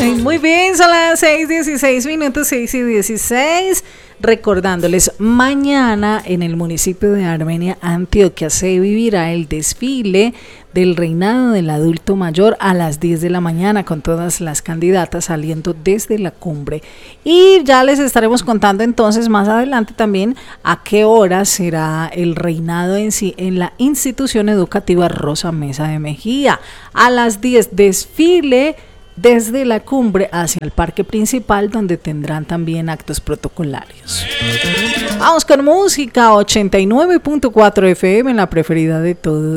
Muy bien, son las 6:16, 6:16. Recordándoles, mañana en el municipio de Armenia, Antioquia, se vivirá el desfile del reinado del adulto mayor a las 10 de la mañana, con todas las candidatas saliendo desde la cumbre. Y ya les estaremos contando entonces más adelante también a qué hora será el reinado en sí en la institución educativa Rosa Mesa de Mejía. A las 10, desfile desde la cumbre hacia el parque principal, donde tendrán también actos protocolarios. Vamos con música, 89.4 FM, la preferida de todos.